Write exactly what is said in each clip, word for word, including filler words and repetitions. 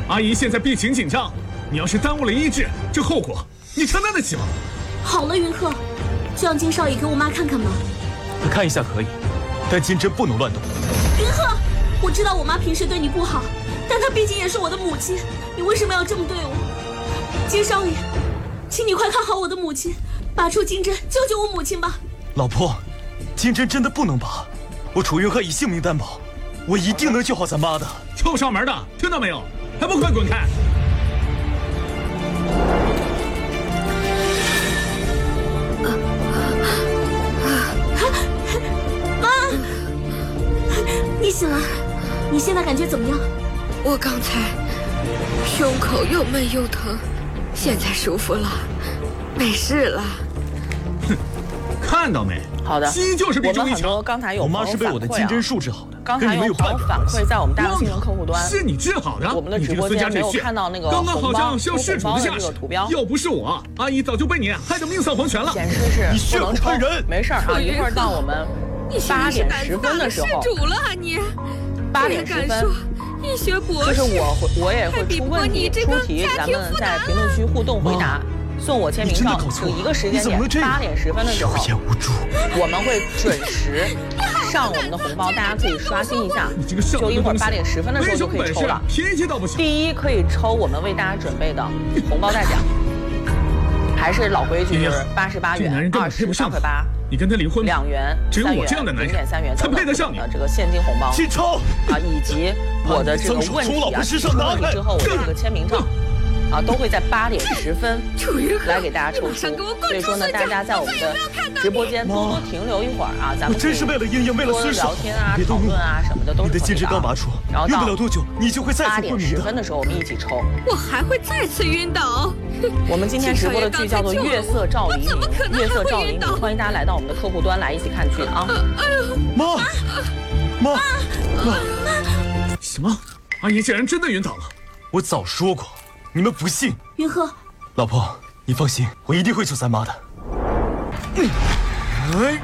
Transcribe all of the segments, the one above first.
阿姨现在病情紧张，你要是耽误了医治，这后果你承担得起吗？ 好了，云鹤，就让金少爷给我妈看看吧。 看一下可以，但金针不能乱动。 云鹤，我知道我妈平时对你不好，但她毕竟也是我的母亲，你为什么要这么对我？金少爷，请你快看好我的母亲，拔出金针，救救我母亲吧。 老婆，金针真的不能拔，我楚云鹤以性命担保，我一定能救好咱妈的。 臭上门的，听到没有？还不快滚开！ 妈，你醒了，你现在感觉怎么样？ 我刚才胸口又闷又疼，现在舒服了，没事了。 哼，看到没？ 好的， 鸡就是比中医强。 刚才有我妈是被我的金针术治好的， 刚才有朋友反馈在我们大洋新闻客户端， 是你治好的。 我们的直播间没有看到那个刚刚好像是要事主的这个图标， 要不是我，阿姨早就被你害得命丧黄泉了。 显示是你血口喷人， 没事啊，一会儿到我们八点十分的时候， 施主了啊你！ 八点十分， 医学博士， 就是我会我也会出问题出题，咱们在评论区互动回答。送我签名照，就一个时间点，八点十分的时候，我们会准时上我们的红包，大家可以刷新一下。就一会儿八点十分的时候就可以抽了。第一可以抽我们为大家准备的红包代奖，还是老规矩，就是八十八元，二十八块八。 你跟他离婚， 两元、三元、零点三元， 才配得上你的这个现金红包。 去抽啊，以及我的这个问题啊，抽了你之后我的这个签名照。啊，都会在八点十分来给大家抽出，所以说呢，大家在我们的直播间多多停留一会儿啊，咱们真是为了英英，为了孙聊天啊、讨论啊什么的都是可以的。 你的金针刚拔出，然后用不了多久，你就会再次昏迷的。 八点十分的时候，我们一起抽， 我还会再次晕倒。 我们今天直播的剧叫做《月色照黎明》，月色照黎明，欢迎大家来到我们的客户端来一起看剧啊！ 妈，妈，妈， 什么？阿姨竟然真的晕倒了！ 我早说过。你们不信？ 云鹤， 老婆，你放心，我一定会救咱妈的。 嗯，哎，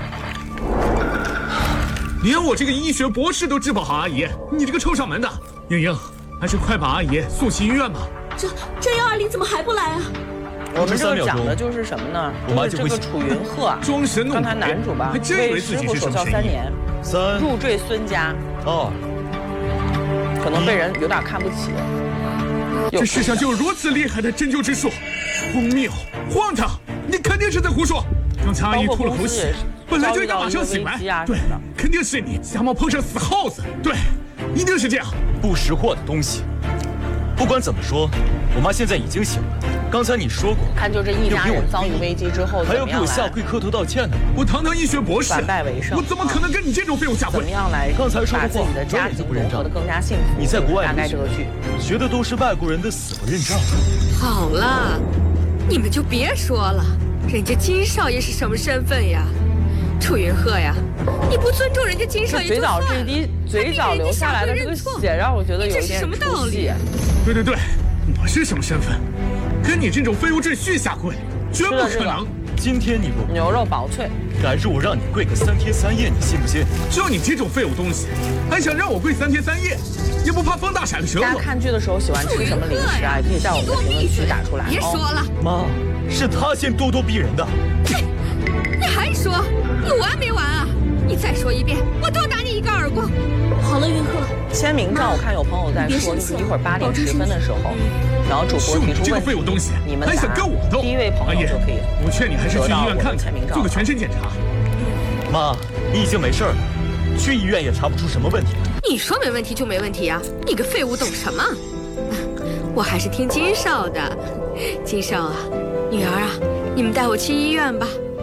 连我这个医学博士都治不好阿姨，你这个臭上门的！英英，还是快把阿姨送去医院吧。 这这幺二零怎么还不来啊？ 我们这个讲的就是什么呢？就是这个楚云鹤啊， 装神弄鬼， 刚才男主吧，为师傅守孝三年， 三入赘孙家， 二， 可能被人有点看不起。 这世上就有如此厉害的针灸之术，荒谬，荒唐！你肯定是在胡说。刚才阿姨吐了口血，本来就应该马上醒来。对，肯定是你瞎猫碰上死耗子。对，一定是这样。 不识货的东西。不管怎么说，我妈现在已经醒了。刚才你说过， 看就这一家人遭遇危机之后， 还要给我下跪磕头道歉的。 我堂堂医学博士， 反败为胜， 我怎么可能跟你这种废物下跪？ 怎么样来刚才说把自己的家庭融合的更加幸福？ 你在国外大概这个剧学的都是外国人的死不认账。 好了，你们就别说了，人家金少爷是什么身份呀？楚云鹤呀，你不尊重人家金少爷就算了， 嘴角这滴嘴角流下来的这个血让我觉得有点什么道理？ 对对对，我是什么身份？跟你这种非物质续下跪，绝不可能。 今天你不牛肉薄脆， 改日我让你跪个三天三夜，你信不信？ 就你这种废物东西，还想让我跪三天三夜？也不怕风大闪了舌头？ 大家看剧的时候喜欢吃什么零食啊？也可以在我们的评论区打出来。 别说了， 妈，是他先咄咄逼人的。 你还说？有完没完啊？你再说一遍，我多打你一个耳光！ 好了，云鹤， 签名照，我看有朋友在说，就是一会儿八点十分的时候，然后主播提出问题，你们还想跟我斗？ 第一位朋友就可以。 我劝你还是去医院看看，做个全身检查。 妈，你已经没事了，去医院也查不出什么问题来。 你说没问题就没问题呀、啊？你个废物懂什么？我还是听金少的。金少啊，女儿啊，你们带我去医院吧。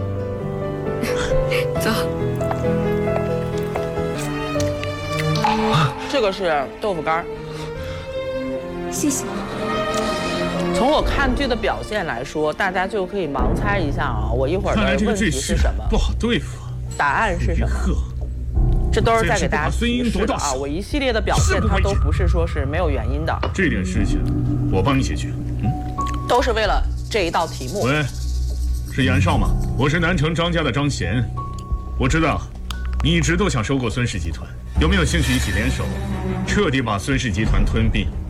走。 这个是豆腐干， 谢谢。 从我看剧的表现来说，大家就可以盲猜一下啊，我一会儿的问题是什么？ 不好对付。 答案是什么？这都是在给大家提示的啊！我一系列的表现，它都不是说是没有原因的。 这点事情，我帮你解决。嗯， 都是为了这一道题目。 喂，是杨少吗？我是南城张家的张贤，我知道你一直都想收购孙氏集团，有没有兴趣一起联手，彻底把孙氏集团吞并？